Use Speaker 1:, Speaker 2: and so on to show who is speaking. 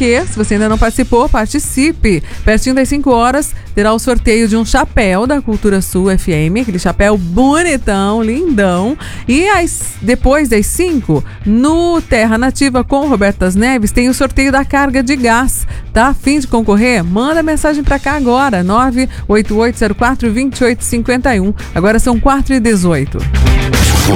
Speaker 1: que, se você ainda não participou, participe. Pertinho das 5 horas, terá o sorteio de um chapéu da Cultura Sul FM, aquele chapéu bonitão, lindão. E depois das 5, no Terra Nativa com Robertas Neves, tem o sorteio da carga de gás. Tá a fim de concorrer? Manda mensagem pra cá agora, 98804-2851. Agora são 4h18.